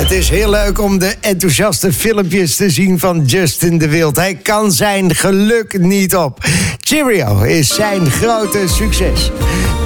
Het is heel leuk om de enthousiaste filmpjes te zien van Justin de Wild. Hij kan zijn geluk niet op. Cheerio is zijn grote succes.